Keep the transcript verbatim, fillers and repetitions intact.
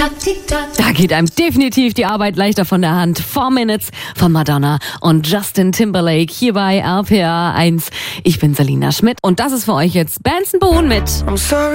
Da geht einem definitiv die Arbeit leichter von der Hand. Four Minutes von Madonna und Justin Timberlake hier bei R P R eins. Ich bin Selina Schmidt und das ist für euch jetzt Benson Boone mit